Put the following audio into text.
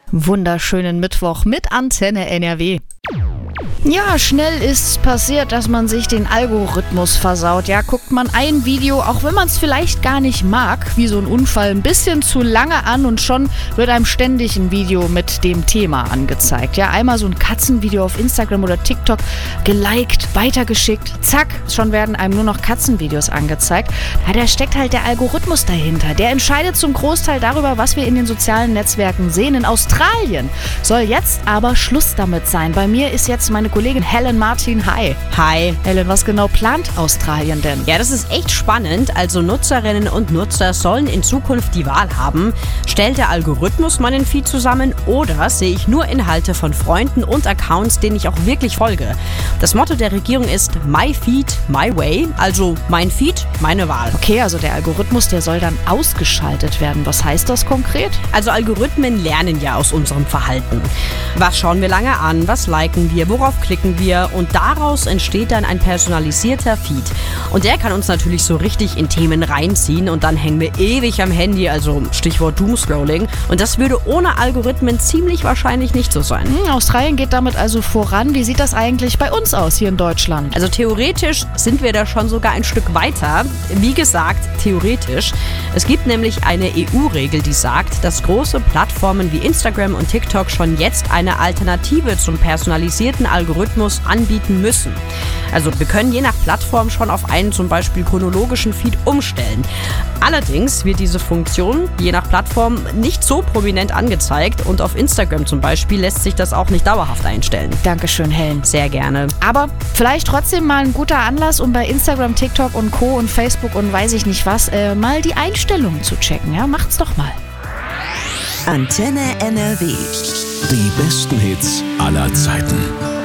Wunderschönen Mittwoch mit Antenne NRW. Ja, schnell ist passiert, dass man sich den Algorithmus versaut. Ja, guckt man ein Video, auch wenn man es vielleicht gar nicht mag, wie so ein Unfall, ein bisschen zu lange an und schon wird einem ständig ein Video mit dem Thema angezeigt. Ja, einmal so ein Katzenvideo auf Instagram oder TikTok geliked, weitergeschickt, zack, schon werden einem nur noch Katzenvideos angezeigt. Ja, da steckt halt der Algorithmus dahinter. Der entscheidet zum Großteil darüber, was wir in den sozialen Netzwerken sehen. In Australien soll jetzt aber Schluss damit sein. Bei mir ist jetzt meine Kollegin Helen Martin. Hi. Hi. Helen, was genau plant Australien denn? Ja, das ist echt spannend. Also Nutzerinnen und Nutzer sollen in Zukunft die Wahl haben. Stellt der Algorithmus meinen Feed zusammen oder sehe ich nur Inhalte von Freunden und Accounts, denen ich auch wirklich folge? Das Motto der Regierung ist My Feed, My Way, also mein Feed, meine Wahl. Okay, also der Algorithmus, der soll dann ausgeschaltet werden. Was heißt das konkret? Also Algorithmen lernen ja aus unserem Verhalten. Was schauen wir lange an? Was liken wir? Worauf klicken wir? Und daraus entsteht dann ein personalisierter Feed. Und der kann uns natürlich so richtig in Themen reinziehen und dann hängen wir ewig am Handy, also Stichwort Doomscrolling. Und das würde ohne Algorithmen ziemlich wahrscheinlich nicht so sein. Australien geht damit also voran. Wie sieht das eigentlich bei uns aus hier in Deutschland? Also theoretisch sind wir da schon sogar ein Stück weiter. Wie gesagt, theoretisch. Es gibt nämlich eine EU-Regel, die sagt, dass große Plattformen wie Instagram und TikTok schon jetzt eine Alternative zum personalisierten Algorithmus anbieten müssen. Also wir können je nach Plattform schon auf einen zum Beispiel chronologischen Feed umstellen. Allerdings wird diese Funktion je nach Plattform nicht so prominent angezeigt und auf Instagram zum Beispiel lässt sich das auch nicht dauerhaft einstellen. Dankeschön, Helen. Sehr gerne. Aber vielleicht trotzdem mal ein guter Anlass, um bei Instagram, TikTok und Co. und Facebook und weiß ich nicht was, mal die Einstellungen zu checken. Ja, macht's doch mal. Antenne NRW. Die besten Hits aller Zeiten.